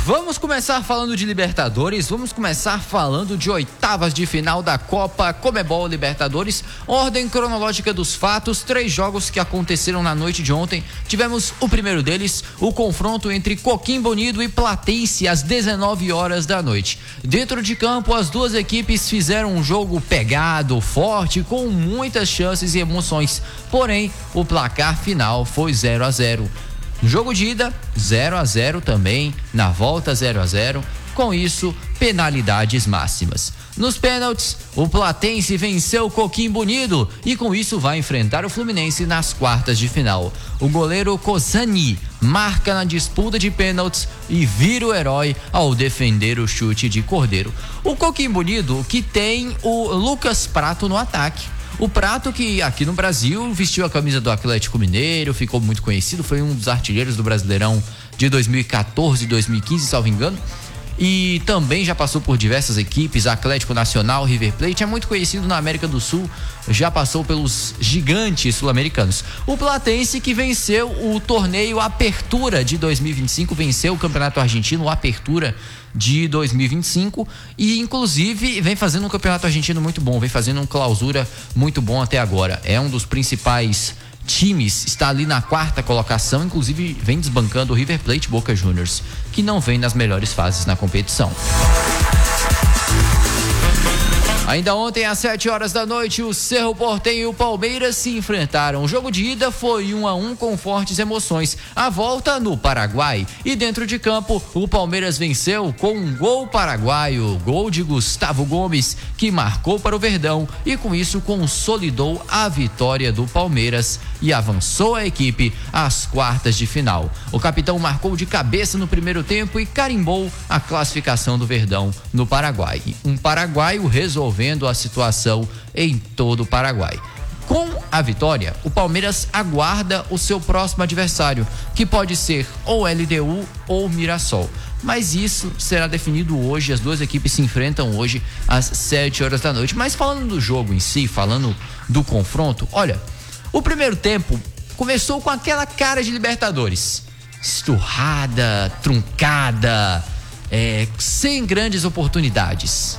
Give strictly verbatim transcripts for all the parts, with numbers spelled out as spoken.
Vamos começar falando de Libertadores, vamos começar falando de oitavas de final da Copa Comebol Libertadores. Ordem cronológica dos fatos, três jogos que aconteceram na noite de ontem. Tivemos o primeiro deles, o confronto entre Coquimbo Unido e Platense às dezenove horas da noite. Dentro de campo, as duas equipes fizeram um jogo pegado, forte, com muitas chances e emoções. Porém, o placar final foi zero a zero. No jogo de ida, zero a zero também, na volta zero a zero, com isso, penalidades máximas. Nos pênaltis, o Platense venceu o Coquimbo Unido e com isso vai enfrentar o Fluminense nas quartas de final. O goleiro Cosani marca na disputa de pênaltis e vira o herói ao defender o chute de Cordeiro. O Coquimbo Unido que tem o Lucas Prato no ataque. O Prato, que aqui no Brasil vestiu a camisa do Atlético Mineiro, ficou muito conhecido, foi um dos artilheiros do Brasileirão de dois mil e quatorze e dois mil e quinze, salvo engano. E também já passou por diversas equipes, Atlético Nacional, River Plate, é muito conhecido na América do Sul, já passou pelos gigantes sul-americanos. O Platense, que venceu o torneio Apertura de dois mil e vinte e cinco, venceu o Campeonato Argentino Apertura de dois mil e vinte e cinco e inclusive vem fazendo um campeonato argentino muito bom, vem fazendo um clausura muito bom até agora. É um dos principais times, está ali na quarta colocação, inclusive vem desbancando o River Plate Boca Juniors, que não vem nas melhores fases na competição. Ainda ontem, às sete horas da noite, o Cerro Porteño e o Palmeiras se enfrentaram. O jogo de ida foi um a um com fortes emoções. A volta no Paraguai. E dentro de campo, o Palmeiras venceu com um gol paraguaio. Gol de Gustavo Gomes, que marcou para o Verdão e com isso consolidou a vitória do Palmeiras e avançou a equipe às quartas de final. O capitão marcou de cabeça no primeiro tempo e carimbou a classificação do Verdão no Paraguai. Um paraguaio resolveu vendo a situação em todo o Paraguai. Com a vitória, o Palmeiras aguarda o seu próximo adversário, que pode ser ou L D U ou Mirassol. Mas isso será definido hoje, as duas equipes se enfrentam hoje às sete horas da noite. Mas falando do jogo em si, falando do confronto, olha, o primeiro tempo começou com aquela cara de Libertadores. Esturrada, truncada, é, sem grandes oportunidades.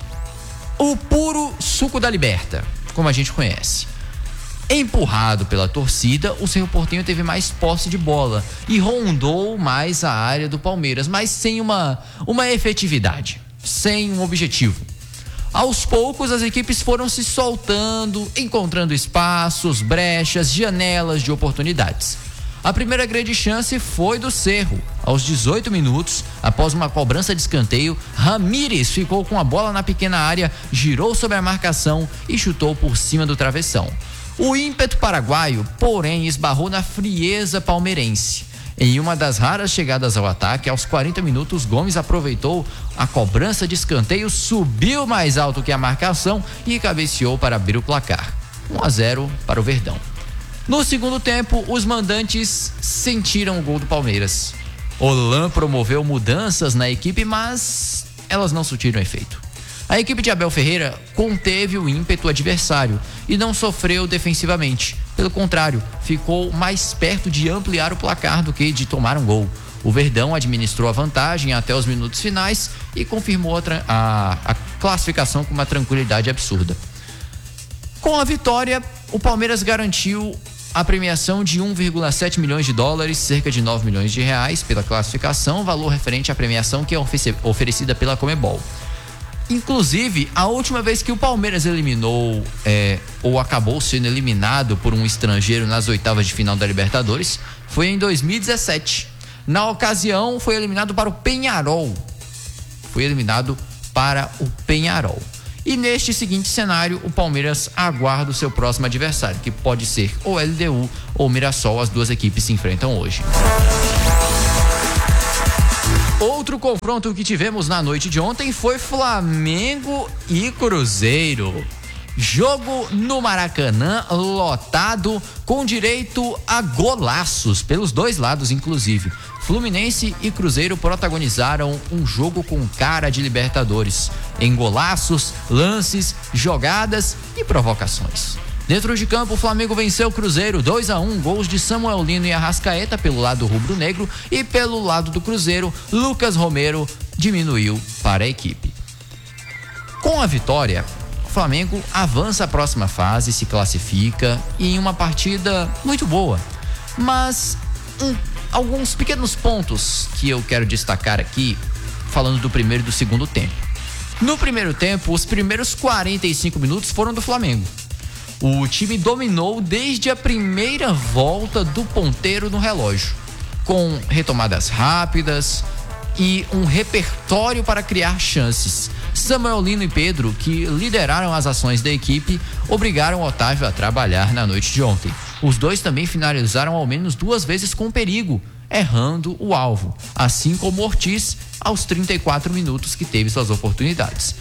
O puro suco da Liberta, como a gente conhece. Empurrado pela torcida, o Cerro Porteño teve mais posse de bola e rondou mais a área do Palmeiras, mas sem uma, uma efetividade, sem um objetivo. Aos poucos, as equipes foram se soltando, encontrando espaços, brechas, janelas de oportunidades. A primeira grande chance foi do Cerro. Aos dezoito minutos, após uma cobrança de escanteio, Ramírez ficou com a bola na pequena área, girou sobre a marcação e chutou por cima do travessão. O ímpeto paraguaio, porém, esbarrou na frieza palmeirense. Em uma das raras chegadas ao ataque, aos quarenta minutos, Gomes aproveitou a cobrança de escanteio, subiu mais alto que a marcação e cabeceou para abrir o placar. um a zero para o Verdão. No segundo tempo, os mandantes sentiram o gol do Palmeiras. Olan promoveu mudanças na equipe, mas elas não surtiram efeito. A equipe de Abel Ferreira conteve o ímpeto adversário e não sofreu defensivamente. Pelo contrário, ficou mais perto de ampliar o placar do que de tomar um gol. O Verdão administrou a vantagem até os minutos finais e confirmou a, a, a classificação com uma tranquilidade absurda. Com a vitória, o Palmeiras garantiu a premiação de um vírgula sete milhões de dólares, cerca de nove milhões de reais pela classificação, valor referente à premiação que é oferecida pela Comebol. Inclusive, a última vez que o Palmeiras eliminou é, ou acabou sendo eliminado por um estrangeiro nas oitavas de final da Libertadores foi em dois mil e dezessete. Na ocasião, foi eliminado para o Peñarol. Foi eliminado para o Peñarol. E neste seguinte cenário, o Palmeiras aguarda o seu próximo adversário, que pode ser ou L D U ou Mirassol. As duas equipes se enfrentam hoje. Outro confronto que tivemos na noite de ontem foi Flamengo e Cruzeiro. Jogo no Maracanã, lotado, com direito a golaços, pelos dois lados inclusive. Fluminense e Cruzeiro protagonizaram um jogo com cara de Libertadores, em golaços, lances, jogadas e provocações. Dentro de campo, o Flamengo venceu o Cruzeiro dois a um, gols de Samuel Lino e Arrascaeta pelo lado rubro-negro, e pelo lado do Cruzeiro, Lucas Romero diminuiu para a equipe. Com a vitória, o Flamengo avança à próxima fase, se classifica em uma partida muito boa, mas um, alguns pequenos pontos que eu quero destacar aqui, falando do primeiro e do segundo tempo. No primeiro tempo, os primeiros quarenta e cinco minutos foram do Flamengo. O time dominou desde a primeira volta do ponteiro no relógio, com retomadas rápidas e um repertório para criar chances. Samuel Lino e Pedro, que lideraram as ações da equipe, obrigaram Otávio a trabalhar na noite de ontem. Os dois também finalizaram ao menos duas vezes com perigo, errando o alvo, assim como Ortiz aos trinta e quatro minutos que teve suas oportunidades.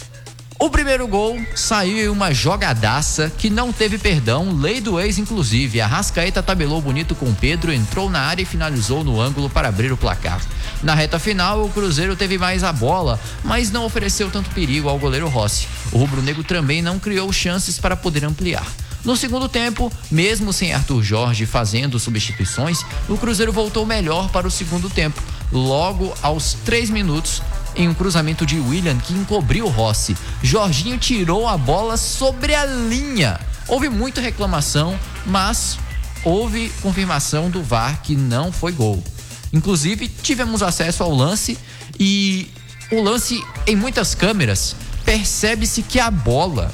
O primeiro gol saiu em uma jogadaça que não teve perdão, lei do ex inclusive. Arrascaeta tabelou bonito com Pedro, entrou na área e finalizou no ângulo para abrir o placar. Na reta final, o Cruzeiro teve mais a bola, mas não ofereceu tanto perigo ao goleiro Rossi. O rubro-negro também não criou chances para poder ampliar. No segundo tempo, mesmo sem Arthur Jorge fazendo substituições, o Cruzeiro voltou melhor para o segundo tempo. Logo aos três minutos, em um cruzamento de William que encobriu Rossi, Jorginho tirou a bola sobre a linha. Houve muita reclamação, mas houve confirmação do V A R que não foi gol. Inclusive, tivemos acesso ao lance e o lance, em muitas câmeras, percebe-se que a bola,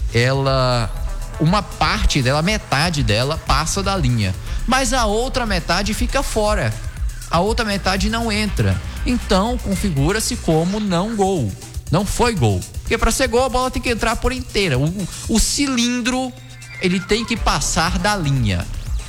ela, uma parte dela, metade dela passa da linha, mas a outra metade fica fora. A outra metade não entra. Então, configura-se como não gol. Não foi gol. Porque para ser gol, a bola tem que entrar por inteira. O, o cilindro, ele tem que passar da linha.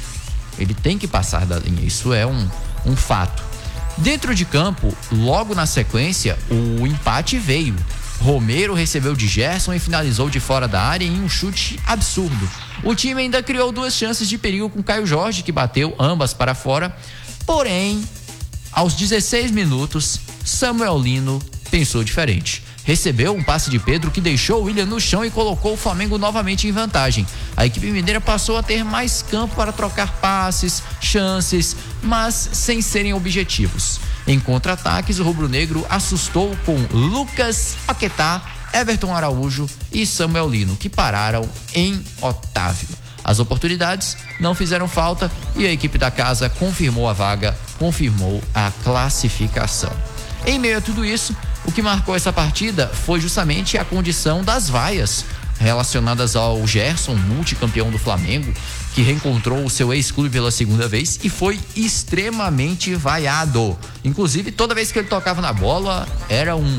Ele tem que passar da linha. Isso é um, um fato. Dentro de campo, logo na sequência, o empate veio. Romero recebeu de Gerson e finalizou de fora da área em um chute absurdo. O time ainda criou duas chances de perigo com Caio Jorge, que bateu ambas para fora. Porém, aos dezesseis minutos, Samuel Lino pensou diferente. Recebeu um passe de Pedro que deixou o William no chão e colocou o Flamengo novamente em vantagem. A equipe mineira passou a ter mais campo para trocar passes, chances, mas sem serem objetivos. Em contra-ataques, o rubro-negro assustou com Lucas Paquetá, Everton Araújo e Samuel Lino, que pararam em Otávio. As oportunidades não fizeram falta e a equipe da casa confirmou a vaga, confirmou a classificação. Em meio a tudo isso, o que marcou essa partida foi justamente a condição das vaias relacionadas ao Gerson, multicampeão do Flamengo, que reencontrou o seu ex-clube pela segunda vez e foi extremamente vaiado. Inclusive, toda vez que ele tocava na bola, era um,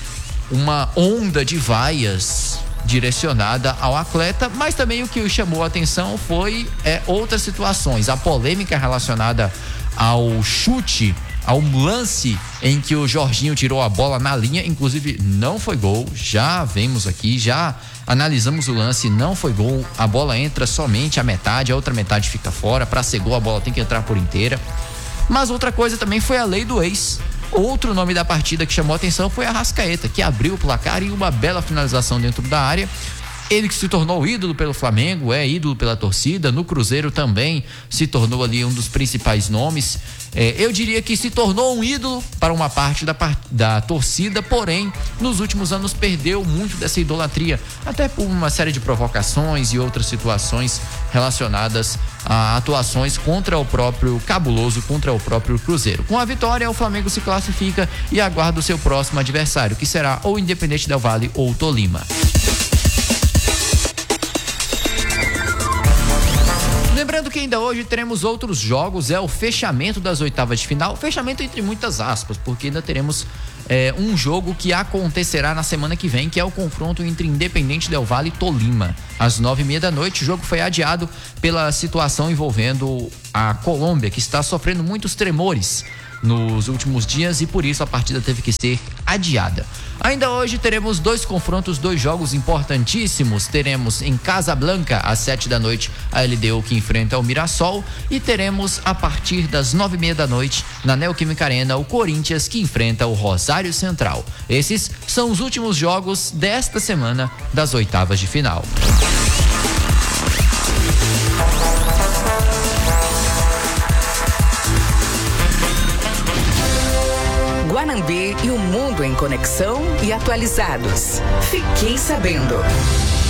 uma onda de vaias direcionada ao atleta, mas também o que chamou a atenção foi é, outras situações. A polêmica relacionada ao chute, ao lance em que o Jorginho tirou a bola na linha, inclusive não foi gol, já vemos aqui, já analisamos o lance, não foi gol, a bola entra somente a metade, a outra metade fica fora, para ser gol a bola tem que entrar por inteira. Mas outra coisa também foi a lei do ex. Outro nome da partida que chamou a atenção foi Arrascaeta, que abriu o placar e uma bela finalização dentro da área. Ele que se tornou ídolo pelo Flamengo, é ídolo pela torcida, no Cruzeiro também se tornou ali um dos principais nomes. É, eu diria que se tornou um ídolo para uma parte da, da torcida, porém, nos últimos anos perdeu muito dessa idolatria, até por uma série de provocações e outras situações relacionadas a atuações contra o próprio Cabuloso, contra o próprio Cruzeiro. Com a vitória, o Flamengo se classifica e aguarda o seu próximo adversário, que será ou Independente Del Valle ou Tolima. Lembrando que ainda hoje teremos outros jogos, é o fechamento das oitavas de final, fechamento entre muitas aspas, porque ainda teremos é, um jogo que acontecerá na semana que vem, que é o confronto entre Independente Del Valle e Tolima. Às nove e meia da noite, o jogo foi adiado pela situação envolvendo a Colômbia, que está sofrendo muitos tremores nos últimos dias e por isso a partida teve que ser adiada. Ainda hoje teremos dois confrontos, dois jogos importantíssimos. Teremos em Casablanca às sete da noite a L D U que enfrenta o Mirassol e teremos a partir das nove e meia da noite na Neoquímica Arena o Corinthians que enfrenta o Rosário Central. Esses são os últimos jogos desta semana das oitavas de final. Guanambi e o mundo em conexão e atualizados. Fiquei sabendo.